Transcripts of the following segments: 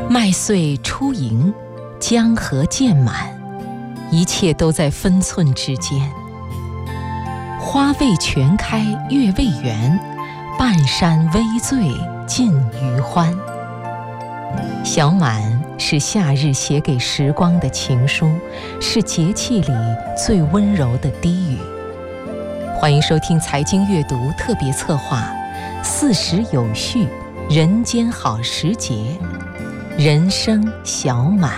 麦穗出盈，江河渐满，一切都在分寸之间。花未全开月未圆，半山微醉尽余欢。小满是夏日写给时光的情书，是节气里最温柔的低语。欢迎收听财经阅读特别策划40有序人间好时节，人生小满。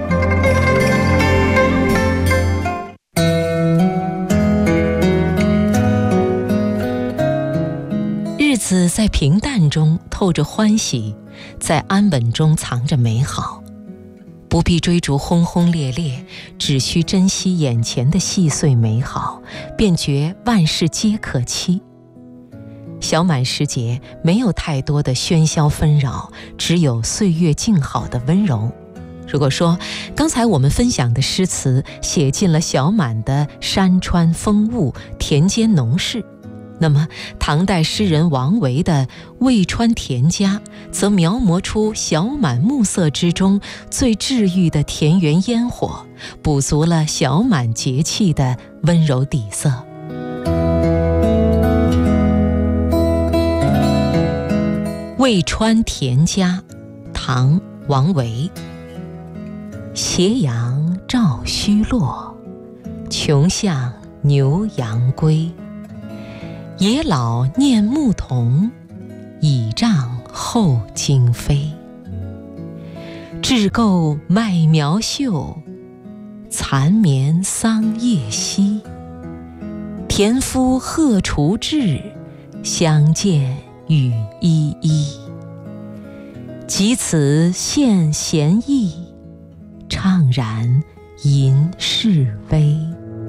日子在平淡中透着欢喜，在安稳中藏着美好。不必追逐轰轰烈烈，只需珍惜眼前的细碎美好，便觉万事皆可期。小满时节没有太多的喧嚣纷扰，只有岁月静好的温柔。如果说刚才我们分享的诗词写尽了小满的山川风物、田间农事，那么唐代诗人王维的《渭川田家》则描摹出小满暮色之中最治愈的田园烟火，补足了小满节气的温柔底色。《渭川田家》唐·王维。斜阳照虚落，穷巷牛羊归。野老念牧童，倚杖候惊飞。雉构麦苗秀，蚕眠桑叶稀。田夫荷锄至，相见语依依。及此献贤意，怅然吟示微。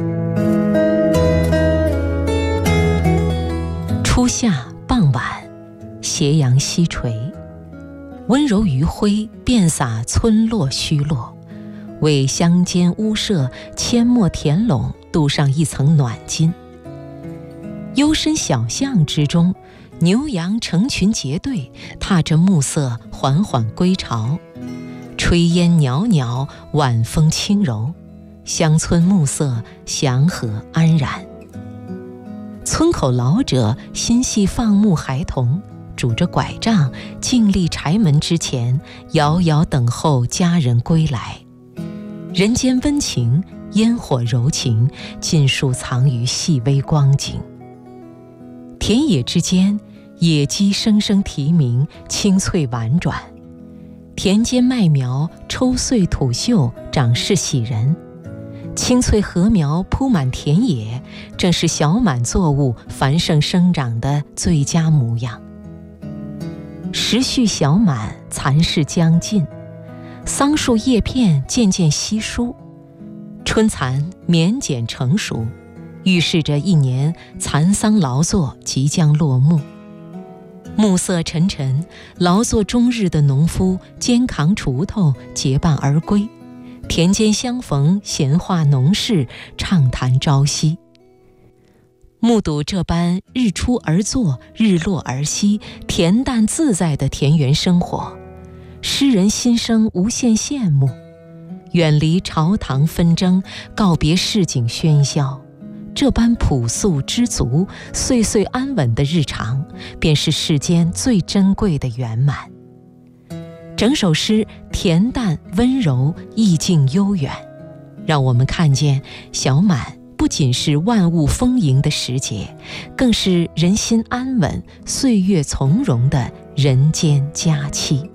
初夏傍晚，斜阳西垂，温柔余晖遍洒村落虚落，为乡间屋舍阡陌田垄镀上一层暖金。幽深小巷之中，牛羊成群结队，踏着暮色缓缓归巢。炊烟袅袅，晚风轻柔，乡村暮色祥和安然。村口老者心系放牧孩童，拄着拐杖静立柴门之前，遥遥等候家人归来。人间温情，烟火柔情，尽数藏于细微光景。田野之间，野鸡声声啼鸣，清脆婉转。田间麦苗抽穗吐秀，长势喜人。青翠禾苗铺满田野，正是小满作物繁盛生长的最佳模样。时序小满，蚕事将尽，桑树叶片渐渐稀疏，春蚕绵茧成熟，预示着一年蚕桑劳作即将落幕。暮色沉沉，劳作终日的农夫肩扛锄头结伴而归，田间相逢，闲话农事，畅谈朝夕。目睹这般日出而作，日落而息，恬淡自在的田园生活，诗人心生无限羡慕。远离朝堂纷争，告别市井喧嚣，这般朴素知足、岁岁安稳的日常，便是世间最珍贵的圆满。整首诗恬淡温柔，意境悠远，让我们看见小满不仅是万物丰盈的时节，更是人心安稳、岁月从容的人间佳期。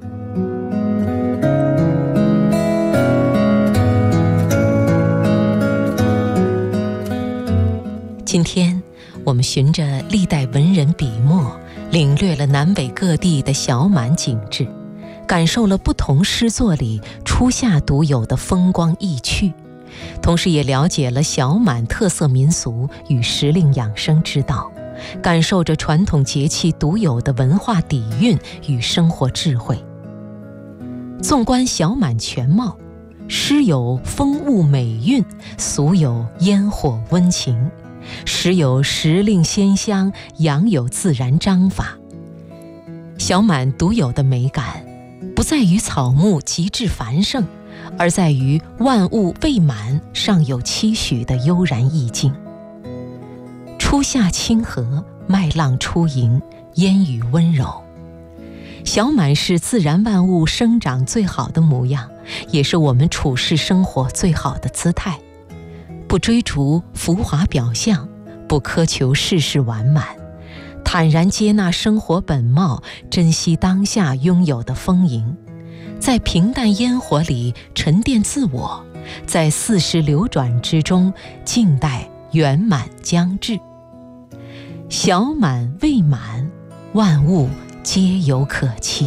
今天我们循着历代文人笔墨，领略了南北各地的小满景致，感受了不同诗作里初夏独有的风光意趣，同时也了解了小满特色民俗与时令养生之道，感受着传统节气独有的文化底蕴与生活智慧。纵观小满全貌，诗有风物美韵，俗有烟火温情，时有时令鲜香，阳有自然章法。小满独有的美感，不在于草木极致繁盛，而在于万物未满尚有期许的悠然意境。初夏清和，麦浪初盈，烟雨温柔。小满是自然万物生长最好的模样，也是我们处世生活最好的姿态。不追逐浮华表象，不苛求世事完满，坦然接纳生活本貌，珍惜当下拥有的丰盈，在平淡烟火里沉淀自我，在四时流转之中静待圆满将至。小满未满，万物皆有可期。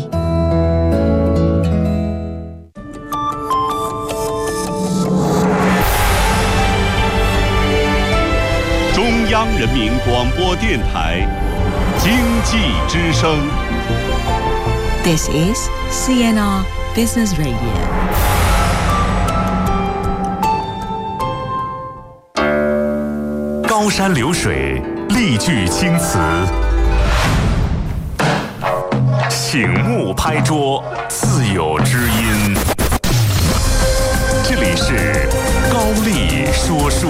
中央人民广播电台经济之声。 This is CNR Business Radio。 高山流水，丽句青词，醒目拍桌，自有知音。这里是高丽说书。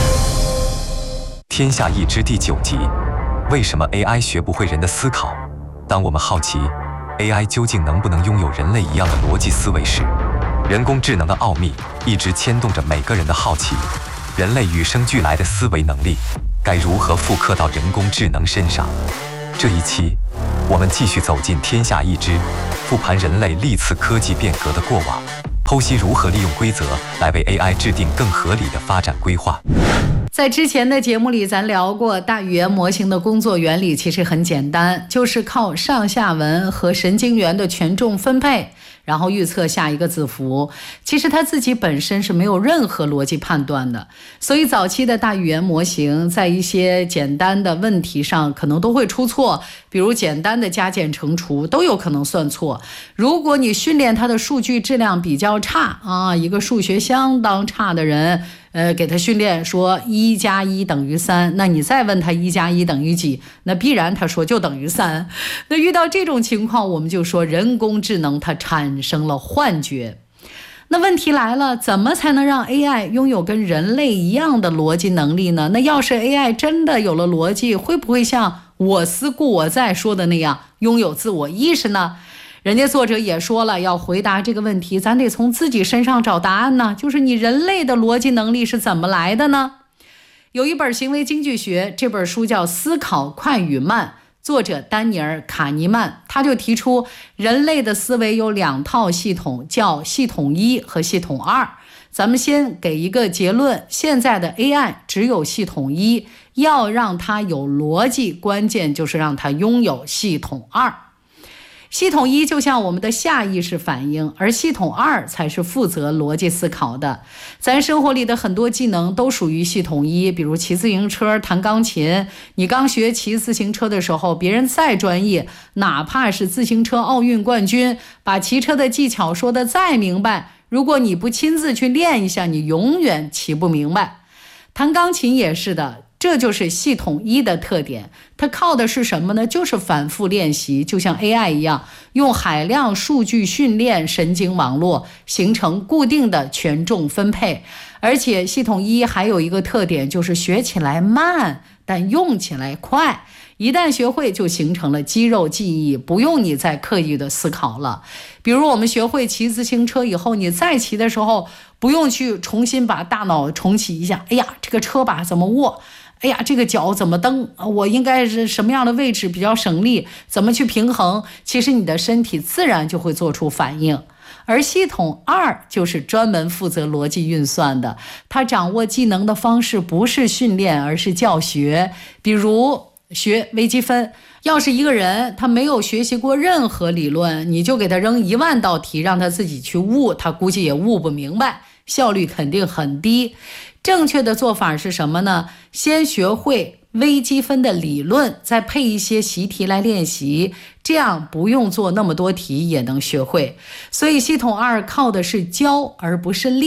天下易知第9集，为什么 AI 学不会人的思考？当我们好奇 AI 究竟能不能拥有人类一样的逻辑思维时，人工智能的奥秘一直牵动着每个人的好奇。人类与生俱来的思维能力，该如何复刻到人工智能身上？这一期，我们继续走进天下易知，复盘人类历次科技变革的过往，剖析如何利用规则来为 AI 制定更合理的发展规划。 在之前的节目里，咱聊过大语言模型的工作原理，其实很简单，就是靠上下文和神经元的权重分配，然后预测下一个字符。其实它自己本身是没有任何逻辑判断的，所以早期的大语言模型在一些简单的问题上可能都会出错，比如简单的加减乘除都有可能算错。如果你训练它的数据质量比较差啊，一个数学相当差的人，给他训练说1加1等于3，那你再问他1加1等于几，那必然他说就等于3。那遇到这种情况，我们就说人工智能它产生了幻觉。那问题来了，怎么才能让 AI 拥有跟人类一样的逻辑能力呢？那要是 AI 真的有了逻辑，会不会像我思故我在说的那样拥有自我意识呢？人家作者也说了，要回答这个问题，咱得从自己身上找答案呢。就是你人类的逻辑能力是怎么来的呢？有一本行为经济学，这本书叫《思考快与慢》，作者丹尼尔·卡尼曼，他就提出人类的思维有2套系统，叫系统1和系统2。咱们先给一个结论，现在的 AI 只有系统1，要让它有逻辑，关键就是让它拥有系统2。系统1就像我们的下意识反应，而系统2才是负责逻辑思考的。咱生活里的很多技能都属于系统1，比如骑自行车、弹钢琴。你刚学骑自行车的时候，别人再专业，哪怕是自行车奥运冠军，把骑车的技巧说得再明白，如果你不亲自去练一下，你永远骑不明白。弹钢琴也是的，这就是系统1的特点。它靠的是什么呢？就是反复练习，就像 AI 一样，用海量数据训练神经网络，形成固定的权重分配。而且系统1还有一个特点，就是学起来慢，但用起来快。一旦学会，就形成了肌肉记忆，不用你再刻意的思考了。比如我们学会骑自行车以后，你再骑的时候，不用去重新把大脑重启一下，哎呀，这个车把怎么握，哎呀，这个脚怎么蹬，我应该是什么样的位置比较省力，怎么去平衡，其实你的身体自然就会做出反应。而系统2就是专门负责逻辑运算的，它掌握技能的方式不是训练，而是教学。比如学微积分，要是一个人他没有学习过任何理论，你就给他扔1万道题让他自己去悟，他估计也悟不明白，效率肯定很低。正确的做法是什么呢？先学会微积分的理论，再配一些习题来练习，这样不用做那么多题也能学会。所以系统2靠的是教而不是练。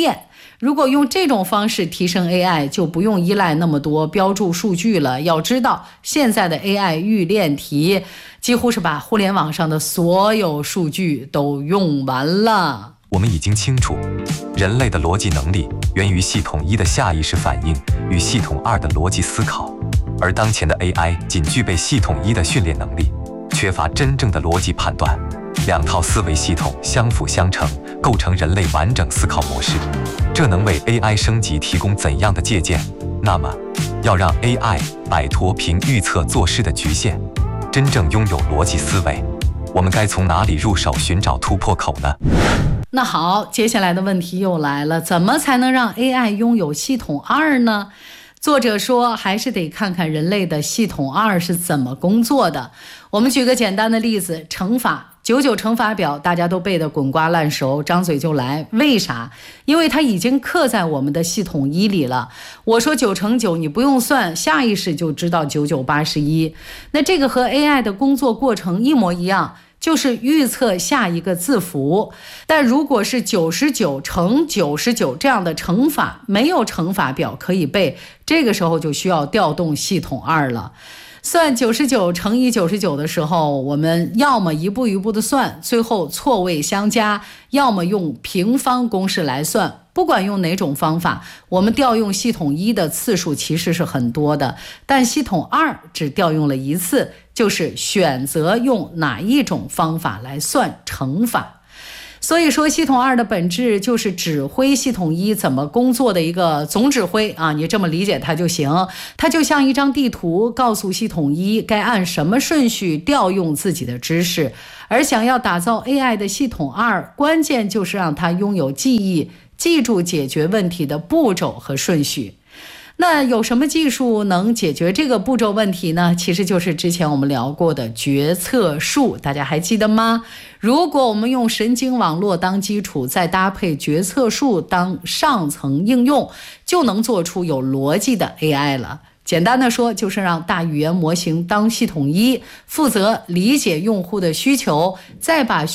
如果用这种方式提升 AI， 就不用依赖那么多标注数据了。要知道，现在的 AI 预练题几乎是把互联网上的所有数据都用完了。 我们已经清楚，人类的逻辑能力源于系统1的下意识反应与系统2的逻辑思考，而当前的 AI 仅具备系统1的训练能力，缺乏真正的逻辑判断。两套思维系统相辅相成，构成人类完整思考模式。这能为 AI 升级提供怎样的借鉴？那么，要让 AI 摆脱凭预测做事的局限，真正拥有逻辑思维，我们该从哪里入手寻找突破口呢？ 那好，接下来的问题又来了，怎么才能让 AI 拥有系统2呢？作者说，还是得看看人类的系统2是怎么工作的。我们举个简单的例子，乘法。99乘法表大家都背得滚瓜烂熟，张嘴就来。为啥？因为它已经刻在我们的系统1里了。我说9乘9，你不用算，下意识就知道9981。那这个和 AI 的工作过程一模一样，就是预测下一个字符。但如果是99乘99这样的乘法，没有乘法表可以背，这个时候就需要调动系统2了。算99乘以99的时候，我们要么一步一步的算，最后错位相加，要么用平方公式来算。不管用哪种方法，我们调用系统1的次数其实是很多的，但系统2只调用了一次，就是选择用哪一种方法来算乘法。所以说，系统2的本质就是指挥系统1怎么工作的一个总指挥啊，你这么理解它就行。它就像一张地图，告诉系统1该按什么顺序调用自己的知识。而想要打造 AI 的系统2，关键就是让它拥有记忆，记住解决问题的步骤和顺序。那有什么技术能解决这个步骤问题呢？其实就是之前我们聊过的决策树，大家还记得吗？如果我们用神经网络当基础，再搭配决策树当上层应用，就能做出有逻辑的 AI 了。简单的说，就是让大语言模型当系统1，负责理解用户的需求，再把